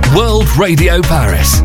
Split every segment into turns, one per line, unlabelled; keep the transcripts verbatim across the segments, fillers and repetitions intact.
World Radio Paris.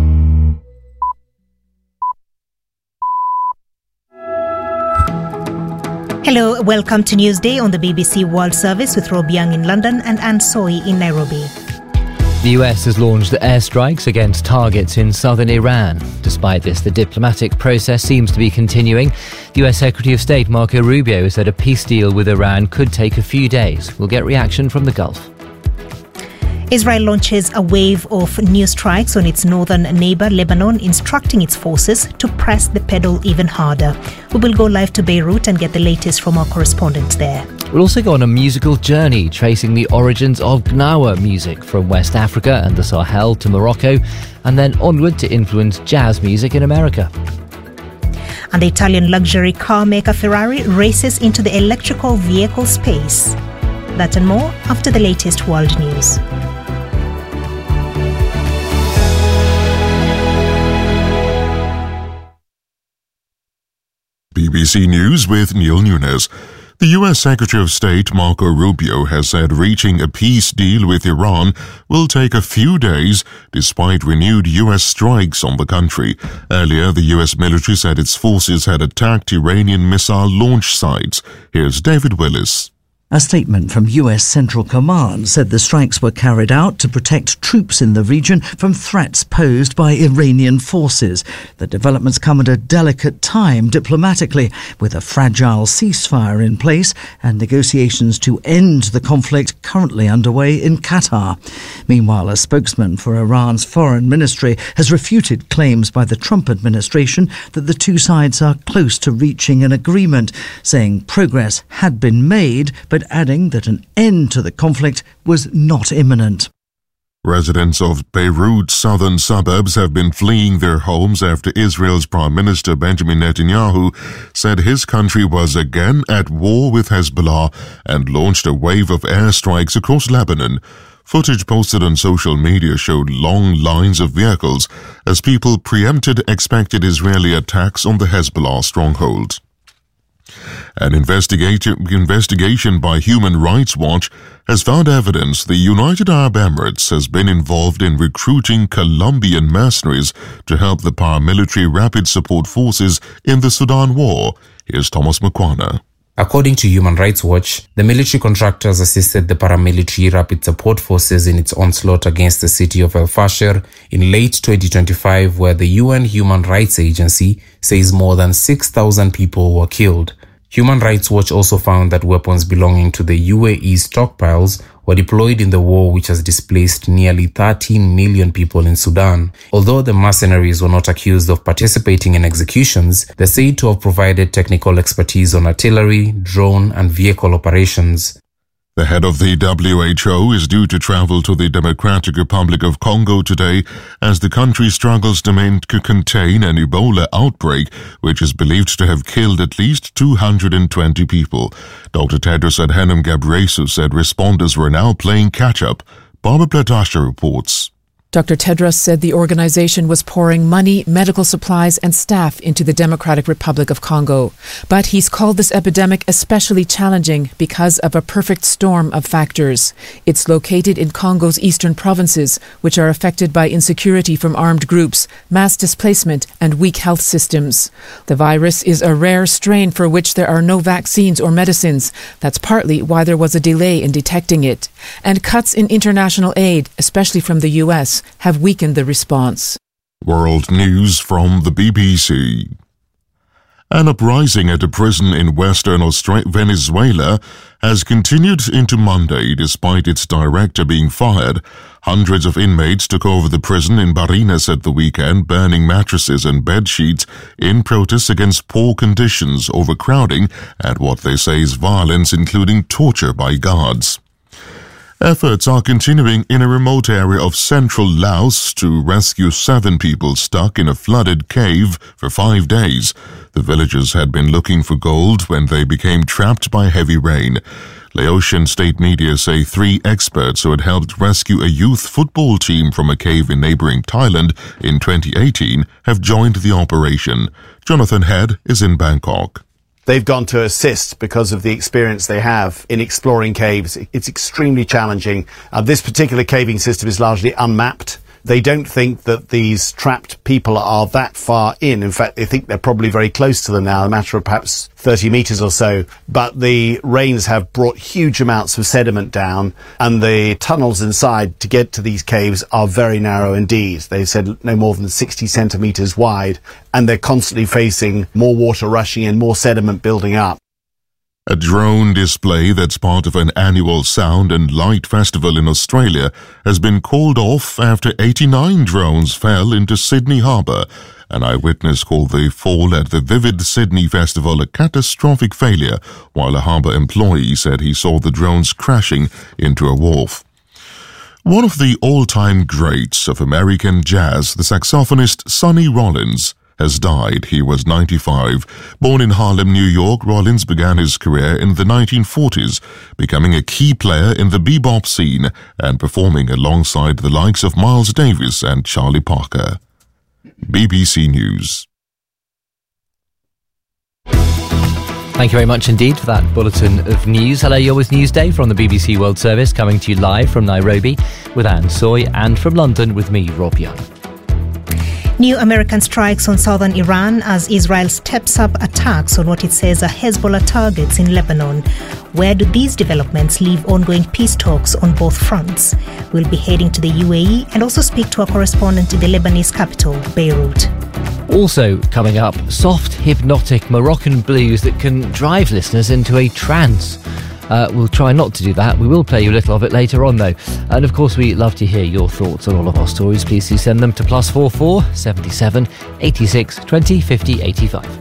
Hello, welcome to Newsday on the B B C World Service with Rob Young in London and Anne Soy in Nairobi.
The U S has launched airstrikes against targets in southern Iran. Despite this, the diplomatic process seems to be continuing. The U S Secretary of State Marco Rubio said a peace deal with Iran could take a few days. We'll get reaction from the Gulf.
Israel launches a wave of new strikes on its northern neighbour, Lebanon, instructing its forces to press the pedal even harder. We will go live to Beirut and get the latest from our correspondents there.
We'll also go on a musical journey tracing the origins of Gnawa music from West Africa and the Sahel to Morocco, and then onward to influence jazz music in America.
And the Italian luxury car maker Ferrari races into the electrical vehicle space. That and more after the latest world news.
B B C News with Neil Nunes. The U S Secretary of State Marco Rubio has said reaching a peace deal with Iran will take a few days despite renewed U S strikes on the country. Earlier, the U S military said its forces had attacked Iranian missile launch sites. Here's David Willis.
A statement from U S Central Command said the strikes were carried out to protect troops in the region from threats posed by Iranian forces. The developments come at a delicate time diplomatically, with a fragile ceasefire in place and negotiations to end the conflict currently underway in Qatar. Meanwhile, a spokesman for Iran's foreign ministry has refuted claims by the Trump administration that the two sides are close to reaching an agreement, saying progress had been made, but adding that an end to the conflict was not imminent.
Residents of Beirut's southern suburbs have been fleeing their homes after Israel's Prime Minister Benjamin Netanyahu said his country was again at war with Hezbollah and launched a wave of airstrikes across Lebanon. Footage posted on social media showed long lines of vehicles as people preempted expected Israeli attacks on the Hezbollah stronghold. An investigation by Human Rights Watch has found evidence the United Arab Emirates has been involved in recruiting Colombian mercenaries to help the paramilitary Rapid Support Forces in the Sudan war. Here's Thomas Mukwana.
According to Human Rights Watch, the military contractors assisted the paramilitary Rapid Support Forces in its onslaught against the city of El Fasher in late twenty twenty-five, where the U N Human Rights Agency says more than six thousand people were killed. Human Rights Watch also found that weapons belonging to the U A E stockpiles were deployed in the war, which has displaced nearly thirteen million people in Sudan. Although the mercenaries were not accused of participating in executions, they're said to have provided technical expertise on artillery, drone, and vehicle operations.
The head of the W H O is due to travel to the Democratic Republic of Congo today as the country struggles to, main, to contain an Ebola outbreak, which is believed to have killed at least two hundred twenty people. Doctor Tedros Adhanom Ghebreyesus said responders were now playing catch-up. Barbara Platasha reports.
Doctor Tedros said the organization was pouring money, medical supplies and staff into the Democratic Republic of Congo. But he's called this epidemic especially challenging because of a perfect storm of factors. It's located in Congo's eastern provinces, which are affected by insecurity from armed groups, mass displacement and weak health systems. The virus is a rare strain for which there are no vaccines or medicines. That's partly why there was a delay in detecting it. And cuts in international aid, especially from the U S, have weakened the response.
World News from the B B C. An uprising at a prison in western Austra- Venezuela has continued into Monday despite its director being fired. Hundreds of inmates took over the prison in Barinas at the weekend, burning mattresses and bed sheets in protest against poor conditions, overcrowding, and what they say is violence, including torture by guards. Efforts are continuing in a remote area of central Laos to rescue seven people stuck in a flooded cave for five days. The villagers had been looking for gold when they became trapped by heavy rain. Laotian state media say three experts who had helped rescue a youth football team from a cave in neighboring Thailand in twenty eighteen have joined the operation. Jonathan Head is in Bangkok.
they've gone to assist because of the experience they have in exploring caves. It's extremely challenging. Uh, this particular caving system is largely unmapped. They don't think that these trapped people are that far in. In fact, they think they're probably very close to them now, a matter of perhaps thirty metres or so. But the rains have brought huge amounts of sediment down, and the tunnels inside to get to these caves are very narrow indeed. They said no more than sixty centimetres wide, and they're constantly facing more water rushing in, more sediment building up.
A drone display that's part of an annual Sound and Light Festival in Australia has been called off after eighty-nine drones fell into Sydney Harbour. An eyewitness called the fall at the Vivid Sydney Festival a catastrophic failure, while a harbour employee said he saw the drones crashing into a wharf. One of the all-time greats of American jazz, the saxophonist Sonny Rollins, has died. He was ninety-five. Born in Harlem, New York, Rollins began his career in the nineteen forties, becoming a key player in the bebop scene and performing alongside the likes of Miles Davis and Charlie Parker. B B C News.
Thank you very much indeed for that bulletin of news. Hello, you're with Newsday from the B B C World Service, coming to you live from Nairobi with Anne Soy, and from London with me, Rob Young.
New American strikes on southern Iran as Israel steps up attacks on what it says are Hezbollah targets in Lebanon. Where do these developments leave ongoing peace talks on both fronts? We'll be heading to the U A E and also speak to our correspondent in the Lebanese capital, Beirut.
Also coming up, soft, hypnotic Moroccan blues that can drive listeners into a trance. Uh, we'll try not to do that. We will play you a little of it later on, though. And of course, we love to hear your thoughts on all of our stories. Please do send them to plus four four seventy-seven eighty-six twenty fifty eighty-five.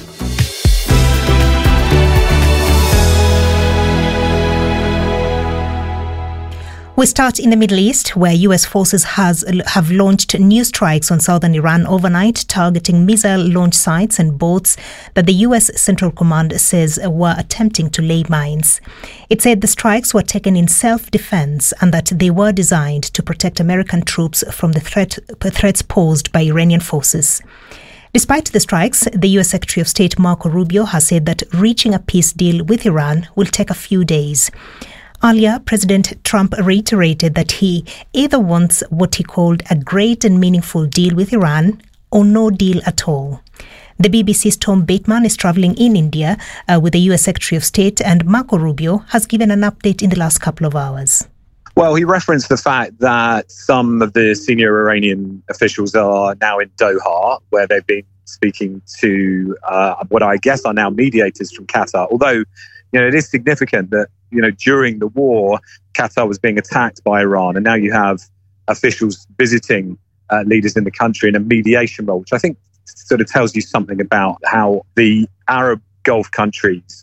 We start in the Middle East, where U S forces has, have launched new strikes on southern Iran overnight, targeting missile launch sites and boats that the U S Central Command says were attempting to lay mines. It said the strikes were taken in self-defense and that they were designed to protect American troops from the threat, threats posed by Iranian forces. Despite the strikes, the U S Secretary of State Marco Rubio has said that reaching a peace deal with Iran will take a few days. Earlier, President Trump reiterated that he either wants what he called a great and meaningful deal with Iran or no deal at all. The B B C's Tom Bateman is travelling in India uh, with the U S Secretary of State, and Marco Rubio has given an update in the last couple of hours.
Well, he referenced the fact that some of the senior Iranian officials are now in Doha, where they've been speaking to uh, what I guess are now mediators from Qatar, although you know, it is significant that, you know, during the war, Qatar was being attacked by Iran. And now you have officials visiting uh, leaders in the country in a mediation role, which I think sort of tells you something about how the Arab Gulf countries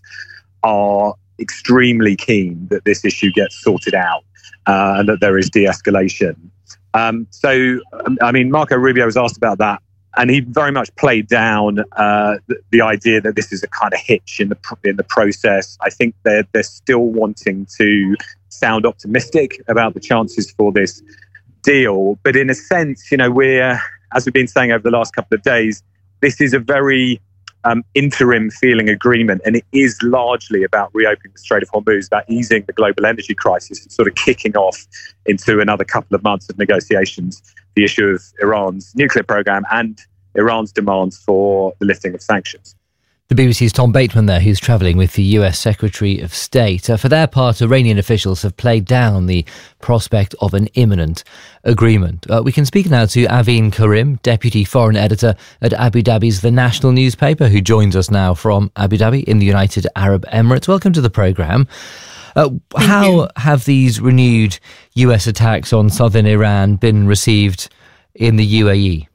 are extremely keen that this issue gets sorted out uh, and that there is de-escalation. Um, so, I mean, Marco Rubio was asked about that. And he very much played down uh, the, the idea that this is a kind of hitch in the in the process. I think they're they're still wanting to sound optimistic about the chances for this deal. But in a sense, you know, we're, as we've been saying over the last couple of days, this is a very um, interim feeling agreement, and it is largely about reopening the Strait of Hormuz, about easing the global energy crisis, and sort of kicking off into another couple of months of negotiations the issue of Iran's nuclear program and Iran's demands for the lifting of sanctions.
The B B C's Tom Bateman there, who's travelling with the U S Secretary of State. Uh, for their part, Iranian officials have played down the prospect of an imminent agreement. Uh, we can speak now to Aveen Karim, Deputy Foreign Editor at Abu Dhabi's The National newspaper, who joins us now from Abu Dhabi in the United Arab Emirates. Welcome to the programme. Uh, how you. have these renewed U S attacks on southern Iran been received in the U A E?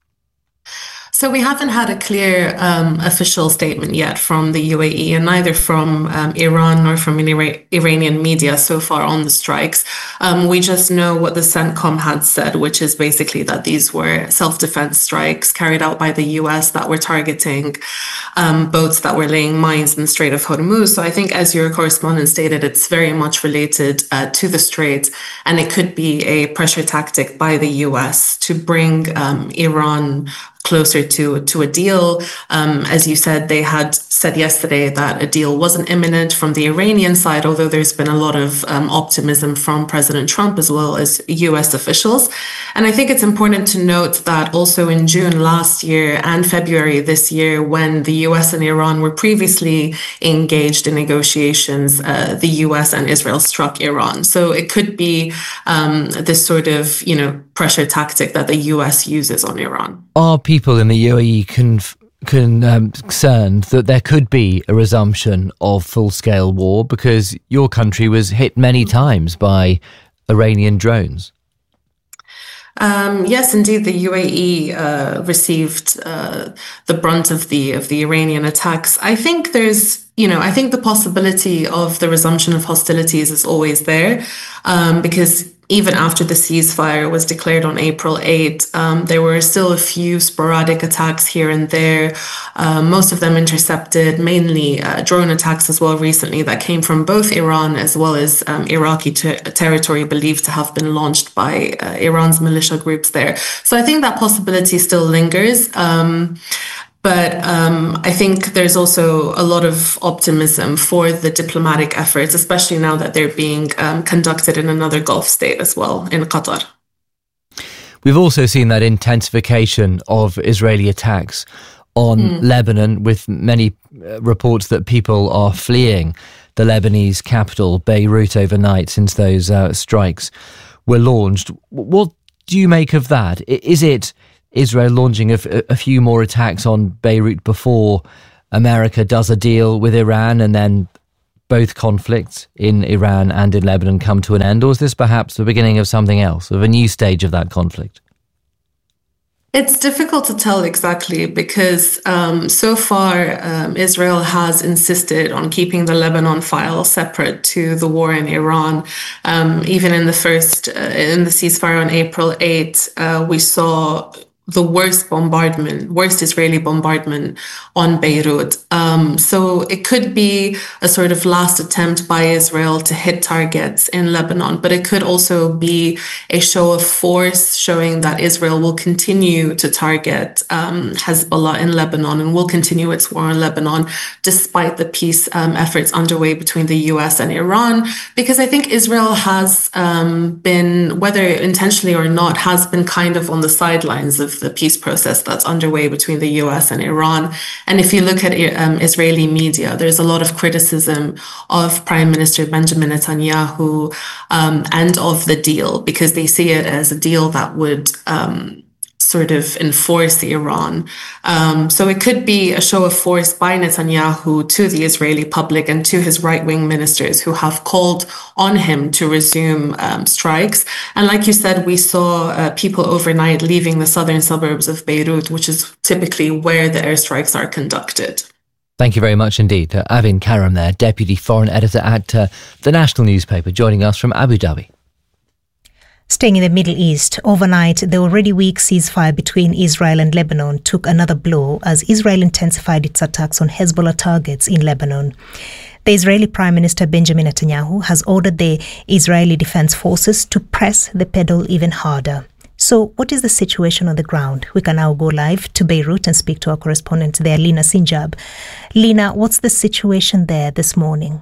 So we haven't had a clear um, official statement yet from the U A E, and neither from um, Iran nor from Ira- Iranian media so far on the strikes. Um, we just know what the CENTCOM had said, which is basically that these were self-defense strikes carried out by the U S that were targeting um, boats that were laying mines in the Strait of Hormuz. So I think, as your correspondent stated, it's very much related uh, to the Strait, and it could be a pressure tactic by the U S to bring um, Iran closer to to a deal. Um, as you said, they had said yesterday that a deal wasn't imminent from the Iranian side, although there's been a lot of um, optimism from President Trump as well as U S officials. And I think it's important to note that also in June last year and February this year, when the U S and Iran were previously engaged in negotiations, uh, the U S and Israel struck Iran. So it could be um, this sort of, you know, pressure tactic that the U S uses on Iran.
Are people in the U A E conf- con, um, concerned that there could be a resumption of full-scale war because your country was hit many times by Iranian drones?
Um, yes, indeed, the U A E uh, received uh, the brunt of the of the Iranian attacks. I think there's, you know, I think the possibility of the resumption of hostilities is always there, um, because even after the ceasefire was declared on April eighth, um, there were still a few sporadic attacks here and there, uh, most of them intercepted, mainly uh, drone attacks as well recently that came from both Iran as well as um, Iraqi ter- territory believed to have been launched by uh, Iran's militia groups there. So I think that possibility still lingers. Um, But um, I think there's also a lot of optimism for the diplomatic efforts, especially now that they're being um, conducted in another Gulf state as well, in Qatar.
We've also seen that intensification of Israeli attacks on mm. Lebanon, with many uh, reports that people are fleeing the Lebanese capital, Beirut, overnight since those uh, strikes were launched. What do you make of that? Is it Israel launching a, f- a few more attacks on Beirut before America does a deal with Iran, and then both conflicts in Iran and in Lebanon come to an end? Or is this perhaps the beginning of something else, of a new stage of that conflict?
It's difficult to tell exactly because um, so far um, Israel has insisted on keeping the Lebanon file separate to the war in Iran. Um, even in the first, uh, in the ceasefire on April eighth, uh, we saw the worst bombardment, worst Israeli bombardment on Beirut. Um, so it could be a sort of last attempt by Israel to hit targets in Lebanon, but it could also be a show of force showing that Israel will continue to target um, Hezbollah in Lebanon and will continue its war in Lebanon despite the peace um, efforts underway between the U S and Iran. Because I think Israel has um, been, whether intentionally or not, has been kind of on the sidelines of the peace process that's underway between the U S and Iran. And if you look at um, Israeli media, there's a lot of criticism of Prime Minister Benjamin Netanyahu um, and of the deal, because they see it as a deal that would um, sort of enforce Iran. Um, so it could be a show of force by Netanyahu to the Israeli public and to his right-wing ministers who have called on him to resume um, strikes. And like you said, we saw uh, people overnight leaving the southern suburbs of Beirut, which is typically where the airstrikes are conducted.
Thank you very much indeed. Uh, Avin Karam there, Deputy Foreign Editor at uh, the National Newspaper, joining us from Abu Dhabi.
Staying in the Middle East, overnight, the already weak ceasefire between Israel and Lebanon took another blow as Israel intensified its attacks on Hezbollah targets in Lebanon. The Israeli Prime Minister Benjamin Netanyahu has ordered the Israeli Defense Forces to press the pedal even harder. So what is the situation on the ground? We can now go live to Beirut and speak to our correspondent there, Lina Sinjab. Lina, what's the situation there this morning?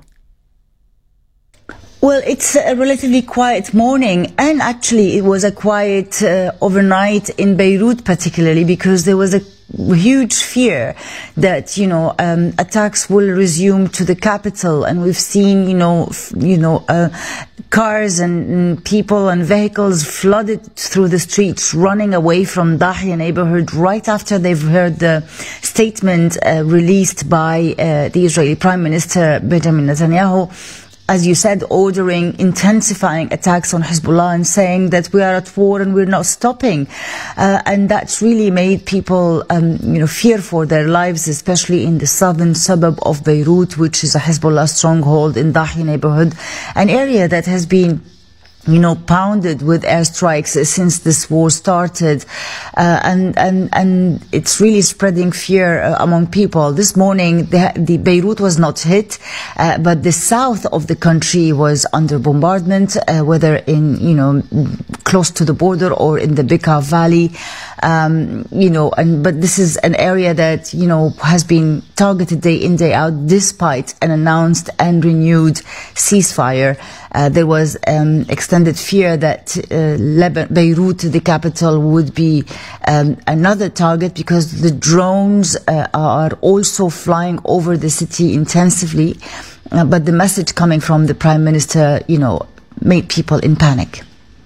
Well, it's a relatively quiet morning, and actually it was a quiet uh, overnight in Beirut, particularly because there was a huge fear that, you know, um, attacks will resume to the capital, and we've seen, you know, f- you know, uh, cars and, and people and vehicles flooded through the streets, running away from Dahya neighborhood right after they've heard the statement uh, released by uh, the Israeli Prime Minister Benjamin Netanyahu, as you said, ordering, intensifying attacks on Hezbollah and saying that we are at war and we're not stopping. Uh, and that's really made people, um, you know, fear for their lives, especially in the southern suburb of Beirut, which is a Hezbollah stronghold in Dahya neighborhood, an area that has been you know, pounded with airstrikes since this war started, uh, and and and it's really spreading fear uh, among people. This morning, the, the Beirut was not hit, uh, but the south of the country was under bombardment, uh, whether in you know close to the border or in the Bekaa Valley, um, you know. And but this is an area that you know has been targeted day in day out, despite an announced and renewed ceasefire. Uh, there was um, extended fear that uh, Lebanon, Beirut, the capital, would be um, another target because the drones uh, are also flying over the city intensively. Uh, but the message coming from the Prime Minister, you know, made people in panic.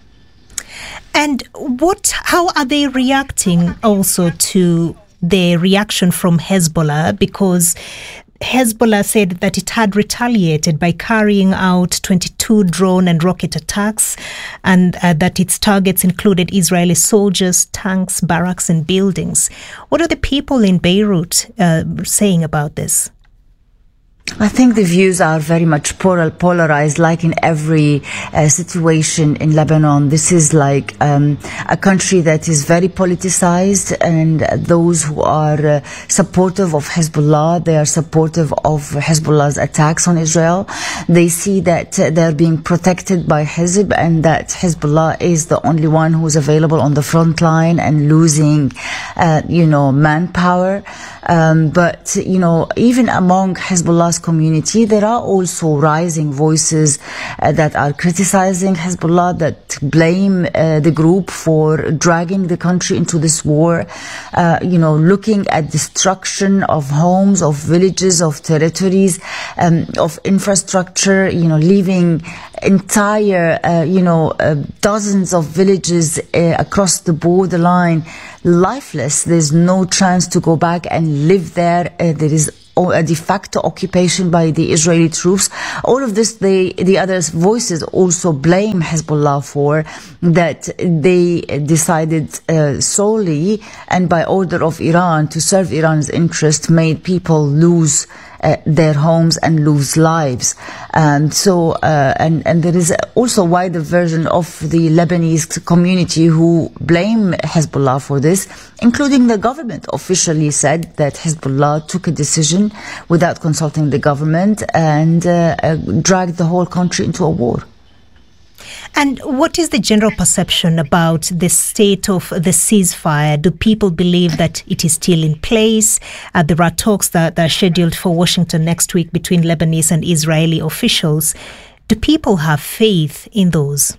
And what? How are they reacting also to the reaction from Hezbollah? Because Hezbollah said that it had retaliated by carrying out twenty-two drone and rocket attacks, and uh, that its targets included Israeli soldiers, tanks, barracks and buildings. What are the people in Beirut uh, saying about this?
I think the views are very much polar, polarized, like in every uh, situation in Lebanon. This is like um, a country that is very politicized, and those who are uh, supportive of Hezbollah, they are supportive of Hezbollah's attacks on Israel. They see that uh, they're being protected by Hezb, and that Hezbollah is the only one who's available on the front line and losing, uh, you know, manpower. Um, but, you know, even among Hezbollah's community, there are also rising voices uh, that are criticizing Hezbollah, that blame uh, the group for dragging the country into this war, uh, you know, looking at destruction of homes, of villages, of territories, um, of infrastructure, you know, leaving entire, uh, you know, uh, dozens of villages uh, across the borderline lifeless. There's no chance to go back and live there. Uh, there is a de facto occupation by the Israeli troops. All of this, they, the other voices also blame Hezbollah for, that they decided uh, solely and by order of Iran to serve Iran's interest, made people lose Uh, their homes and lose lives. Um, so, uh, and, and there is also a wider version of the Lebanese community who blame Hezbollah for this, including the government officially said that Hezbollah took a decision without consulting the government and uh, uh, dragged the whole country into a war.
And what is the general perception about the state of the ceasefire? Do people believe that it is still in place? Uh, there are talks that are scheduled for Washington next week between Lebanese and Israeli officials. Do people have faith in those?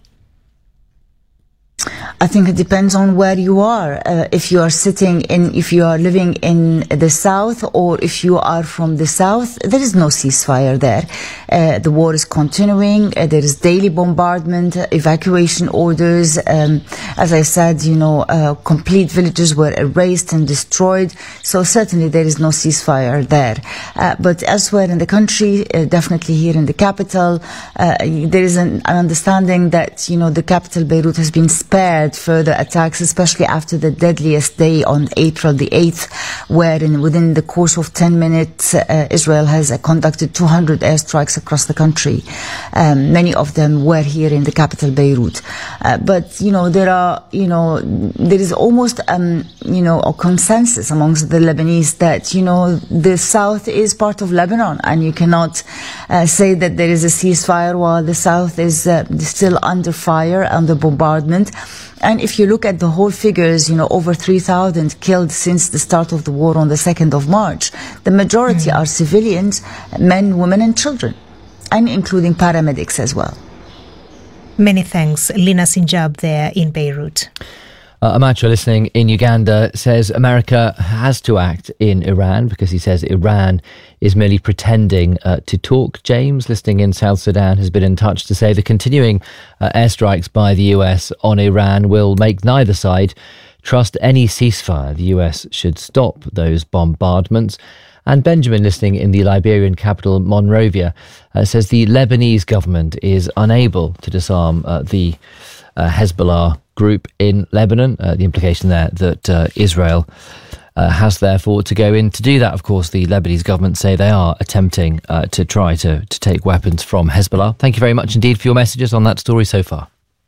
I think it depends on where you are. Uh, if you are sitting in, if you are living in the south, or if you are from the south, there is no ceasefire there. Uh, the war is continuing. Uh, there is daily bombardment, uh, evacuation orders. Um, as I said, you know, uh, complete villages were erased and destroyed. So certainly there is no ceasefire there. Uh, but elsewhere in the country, uh, definitely here in the capital, uh, there is an, an understanding that, you know, the capital Beirut has been spared further attacks, especially after the deadliest day on April the eighth, where in, within the course of ten minutes, uh, Israel has uh, conducted two hundred airstrikes across the country. Um, many of them were here in the capital Beirut. Uh, but, you know, there are, you know, there is almost, um, you know, a consensus amongst the Lebanese that, you know, the south is part of Lebanon, and you cannot uh, say that there is a ceasefire while the south is uh, still under fire, under bombardment. And if you look at the whole figures, you know, over three thousand killed since the start of the war on the second of March. The majority mm. are civilians, men, women and children, and including paramedics as well.
Many thanks. Lina Sinjab there in Beirut.
Uh, Amacho, listening in Uganda, says America has to act in Iran because he says Iran is merely pretending uh, to talk. James, listening in South Sudan, has been in touch to say the continuing uh, airstrikes by the U S on Iran will make neither side trust any ceasefire. The U S should stop those bombardments. And Benjamin, listening in the Liberian capital Monrovia, uh, says the Lebanese government is unable to disarm uh, the uh, Hezbollah group in Lebanon. Uh, the implication there that uh, Israel uh, has therefore to go in to do that. Of course, the Lebanese government say they are attempting uh, to try to, to take weapons from Hezbollah. Thank you very much indeed for your messages on that story so far.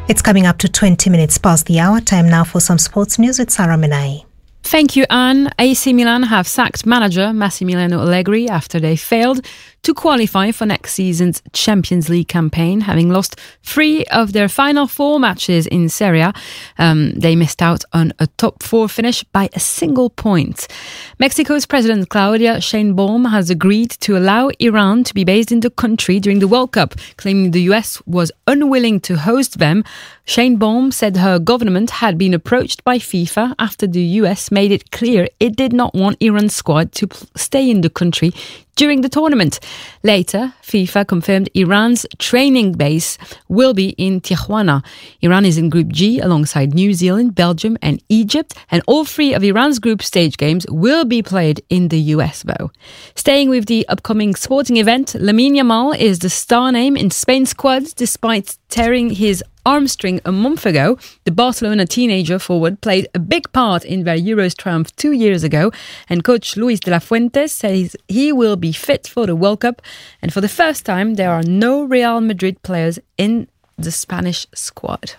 It's coming up to twenty minutes past the hour. Time now for some sports news with Sarah Menai.
Thank you, Anne. A C Milan have sacked manager Massimiliano Allegri after they failed to qualify for next season's Champions League campaign, having lost three of their final four matches in Serie A. Um, they missed out on a top four finish by a single point. Mexico's President Claudia Sheinbaum has agreed to allow Iran to be based in the country during the World Cup, claiming the U S was unwilling to host them. Sheinbaum said her government had been approached by FIFA after the U S made it clear it did not want Iran's squad to stay in the country during the tournament. Later, FIFA confirmed Iran's training base will be in Tijuana. Iran is in Group G alongside New Zealand, Belgium and Egypt, and all three of Iran's group stage games will be played in the U S though. Staying with the upcoming sporting event, Lamine Yamal is the star name in Spain's squad despite tearing his armstring a month ago. The Barcelona teenager forward played a big part in their Euros triumph two years ago, and coach Luis de la Fuente says he will be fit for the World Cup, and for the first time there are no Real Madrid players in the Spanish squad.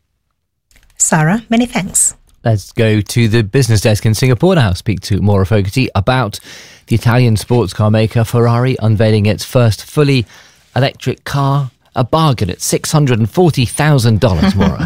Sarah, many thanks.
Let's go to the business desk in Singapore now. Speak to Maura Fogarty about the Italian sports car maker Ferrari unveiling its first fully electric car. A bargain at six hundred forty thousand dollars, Maura.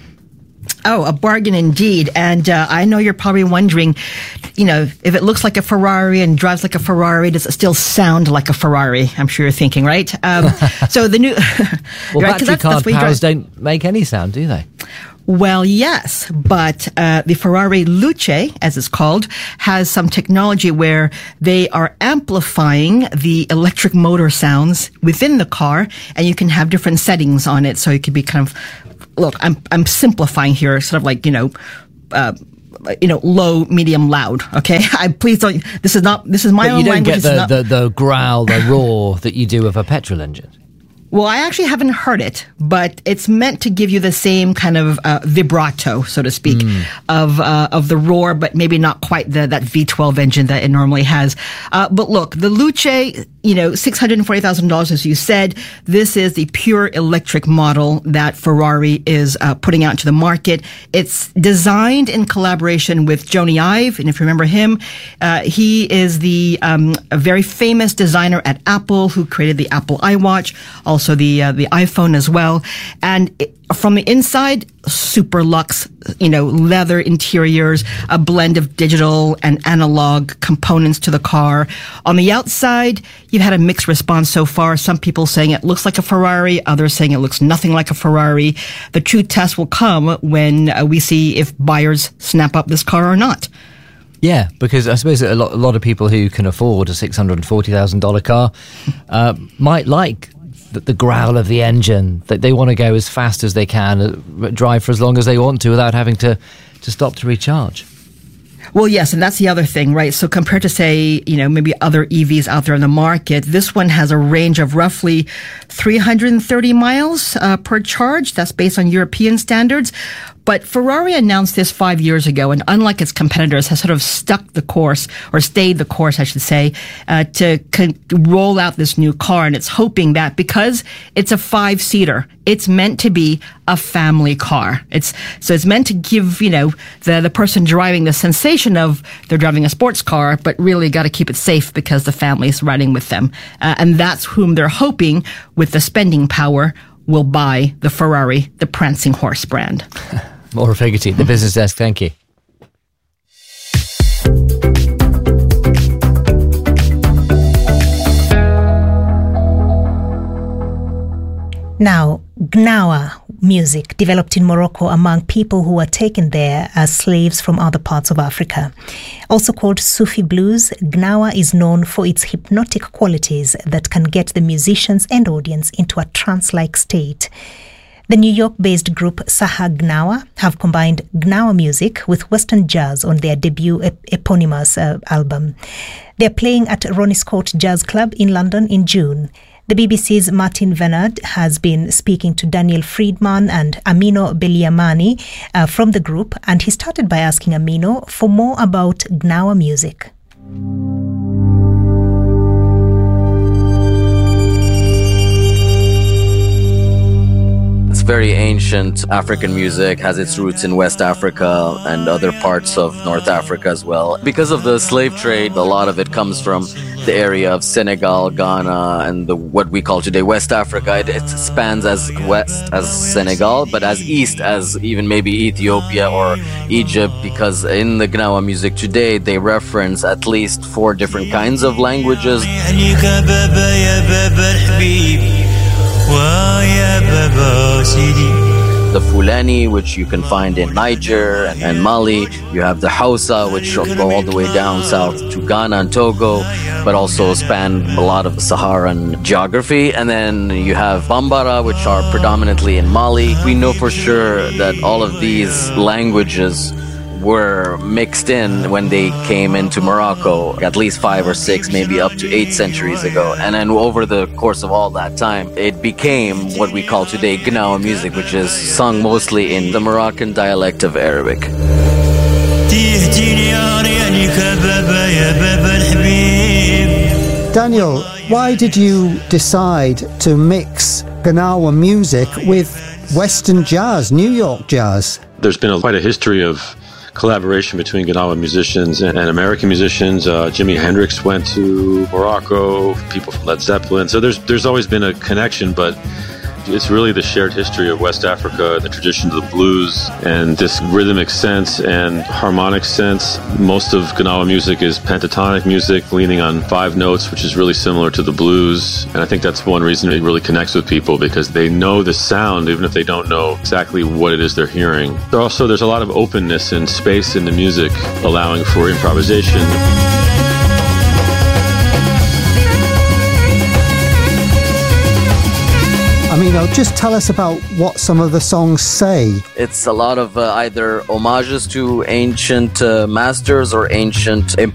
Oh, a bargain indeed. And uh, I know you're probably wondering, you know, if it looks like a Ferrari and drives like a Ferrari, does it still sound like a Ferrari? I'm sure you're thinking, right? Um, so the new...
well,
right,
battery car powers don't make any sound, do they?
Well, yes, but uh, the Ferrari Luce, as it's called, has some technology where they are amplifying the electric motor sounds within the car, and you can have different settings on it. So it could be kind of, look, I'm I'm simplifying here, sort of like, you know, uh, you know, low, medium, loud. Okay, I please don't. This is not. This is my
but
own
you don't
language.
get the, the the growl, the roar that you do of a petrol engine.
Well, I actually haven't heard it, but it's meant to give you the same kind of uh, vibrato, so to speak, mm. of uh, of the roar, but maybe not quite the that V twelve engine that it normally has. Uh, but look, the Luce, you know, six hundred forty thousand dollars, as you said. This is the pure electric model that Ferrari is uh, putting out to the market. It's designed in collaboration with Jony Ive, and if you remember him, uh, he is the um, a very famous designer at Apple who created the Apple iWatch, also the uh, the iPhone as well. And it, from the inside, super luxe, you know, leather interiors, a blend of digital and analog components to the car. On the outside, you've had a mixed response so far. Some people saying it looks like a Ferrari, others saying it looks nothing like a Ferrari. The true test will come when uh, we see if buyers snap up this car or not.
Yeah, because I suppose a lot, a lot of people who can afford a six hundred forty thousand dollars car uh, might like the, the growl of the engine, that they want to go as fast as they can, uh, drive for as long as they want to without having to, to stop to recharge.
Well, yes, and that's the other thing, right? So compared to, say, you know, maybe other E Vs out there in the market, this one has a range of roughly three hundred thirty miles uh, per charge. That's based on European standards. But Ferrari announced this five years ago, and unlike its competitors, has sort of stuck the course, or stayed the course, I should say, uh, to con- roll out this new car. And it's hoping that because it's a five-seater, it's meant to be a family car. It's so it's meant to give, you know, the the person driving the sensation of they're driving a sports car, but really got to keep it safe because the family is riding with them, uh, and that's whom they're hoping with the spending power will buy the Ferrari, the prancing horse brand.
Maura Fogarty, the business desk. Thank you.
Now, Gnawa music developed in Morocco among people who were taken there as slaves from other parts of Africa. Also called Sufi blues, Gnawa is known for its hypnotic qualities that can get the musicians and audience into a trance-like state. The New York-based group Saha Gnawa have combined Gnawa music with Western jazz on their debut ep- eponymous uh, album. They're playing at Ronnie Scott Jazz Club in London in June. The B B C's Martin Vennard has been speaking to Daniel Friedman and Amino Beliamani uh, from the group, and he started by asking Amino for more about Gnawa music.
very ancient African music, has its roots in West Africa and other parts of North Africa as well. Because of the slave trade, a lot of it comes from the area of Senegal, Ghana, and the, what we call today West Africa. It, it spans as west as Senegal, but as east as even maybe Ethiopia or Egypt, because in the Gnawa music today, they reference at least four different kinds of languages. The Fulani, which you can find in Niger and, and Mali. You have the Hausa, which go all the way down south to Ghana and Togo, but also span a lot of Saharan geography. And then you have Bambara, which are predominantly in Mali. We know for sure that all of these languages were mixed in when they came into Morocco, at least five or six, maybe up to eight centuries ago. And then over the course of all that time, it became what we call today Gnawa music, which is sung mostly in the Moroccan dialect of Arabic.
Daniel, why did you decide to mix Gnawa music with Western jazz, New York jazz?
There's been a, quite a history of collaboration between Gnawa musicians and, and American musicians. Uh, Jimi Hendrix went to Morocco, people from Led Zeppelin. So there's there's always been a connection, but it's really the shared history of West Africa, the tradition of the blues, and this rhythmic sense and harmonic sense. Most of Gnawa music is pentatonic music, leaning on five notes, which is really similar to the blues. And I think that's one reason it really connects with people, because they know the sound, even if they don't know exactly what it is they're hearing. Also, there's a lot of openness and space in the music, allowing for improvisation.
I mean, just tell us about what some of the songs say.
It's a lot of uh, either homages to ancient uh, masters or ancient